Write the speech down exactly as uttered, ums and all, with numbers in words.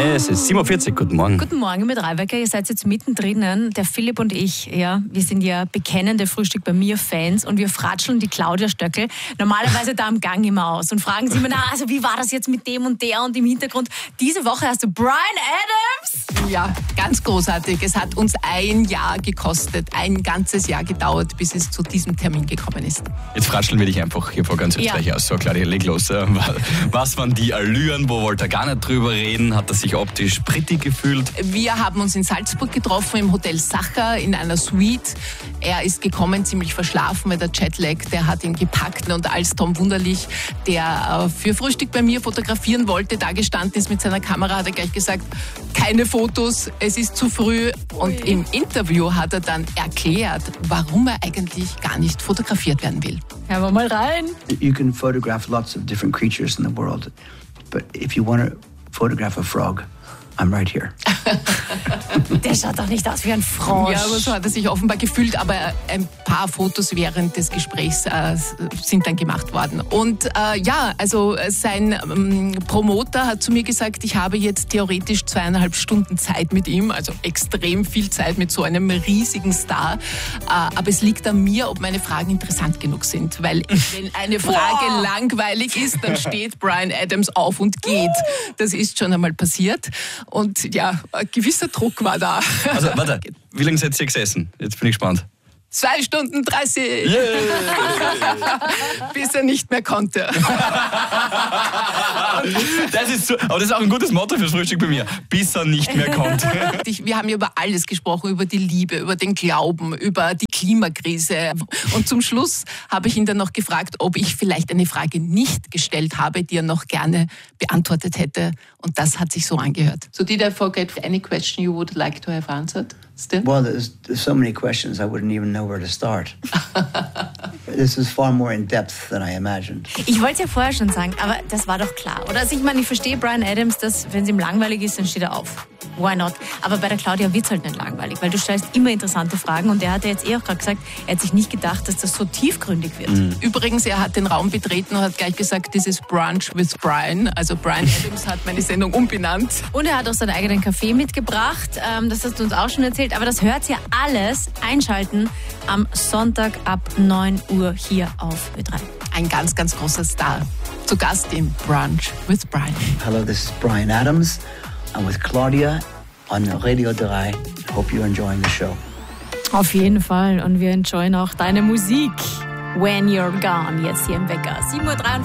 Es ist sieben Uhr vierzig, guten Morgen. Guten Morgen mit Raiwecker, ihr seid jetzt mittendrin. Der Philipp und ich, ja, wir sind ja bekennende Frühstück bei mir Fans und wir fratscheln die Claudia Stöckl normalerweise da am Gang immer aus und fragen sie immer, na, also wie war das jetzt mit dem und der und im Hintergrund. Diese Woche hast du Bryan Adams. Ja, ganz großartig. Es hat uns ein Jahr gekostet, ein ganzes Jahr gedauert, bis es zu diesem Termin gekommen ist. Jetzt fratscheln wir dich einfach hier vor ganz Österreich Ja. aus. So, Claudia, leg los. Was waren die Allüren? Wo wollte er gar nicht drüber reden? Hat er sich optisch pretty gefühlt? Wir haben uns in Salzburg getroffen, im Hotel Sacher, in einer Suite. Er ist gekommen, ziemlich verschlafen, weil der Jetlag, der hat ihn gepackt. Und als Tom Wunderlich, der für Frühstück bei mir fotografieren wollte, da gestanden ist mit seiner Kamera, hat er gleich gesagt, keine Fotos, es ist zu früh. Und im Interview hat er dann erklärt, warum er eigentlich gar nicht fotografiert werden will. Hören wir mal rein. You can photograph lots of different creatures in the world, but if you want to photograph a frog, I'm right here. Der schaut doch nicht aus wie ein Frosch. Ja, aber so hat er sich offenbar gefühlt, aber ein paar Fotos während des Gesprächs äh, sind dann gemacht worden. Und äh, ja, also sein ähm, Promoter hat zu mir gesagt, ich habe jetzt theoretisch zweieinhalb Stunden Zeit mit ihm, also extrem viel Zeit mit so einem riesigen Star. Äh, aber es liegt an mir, ob meine Fragen interessant genug sind, weil wenn eine Frage Boah. langweilig ist, dann steht Bryan Adams auf und geht. Das ist schon einmal passiert. Und ja, ein gewisser Druck war da. Also, warte, wie lange seid ihr gesessen? Jetzt bin ich gespannt. Zwei Stunden dreißig, Yeah. bis er nicht mehr konnte. Das ist so, aber das ist auch ein gutes Motto fürs Frühstück bei mir. Bis er nicht mehr kommt. Ich, wir haben ja über alles gesprochen, über die Liebe, über den Glauben, über die Klimakrise. Und zum Schluss habe ich ihn dann noch gefragt, ob ich vielleicht eine Frage nicht gestellt habe, die er noch gerne beantwortet hätte. Und das hat sich so angehört. So did I forget any question you would like to have answered still? Well, there's, there's so many questions I wouldn't even know where to start. This is far more in depth than I imagined. Ich wollte es ja vorher schon sagen, aber das war doch klar. Oder? Also ich meine, ich verstehe Bryan Adams, dass wenn es ihm langweilig ist, dann steht er auf. Why not? Aber bei der Claudia wird es halt nicht langweilig, weil du stellst immer interessante Fragen und er hat ja jetzt eh auch gerade gesagt, er hat sich nicht gedacht, dass das so tiefgründig wird. Mhm. Übrigens, er hat den Raum betreten und hat gleich gesagt, this is Brunch with Bryan. Also Bryan Adams hat meine Sendung umbenannt. Und er hat auch seinen eigenen Kaffee mitgebracht, ähm, das hast du uns auch schon erzählt, aber das hört ihr alles einschalten am Sonntag ab neun Uhr hier auf Ö drei. Ein ganz, ganz großer Star. Zu Gast im Brunch with Bryan. Hello, this is Bryan Adams. I'm with Claudia on Radio drei. Hope you're enjoying the show. Auf jeden Fall und wir enjoyen auch deine Musik. When You're Gone, jetzt hier im Wecker. sieben Uhr dreiundvierzig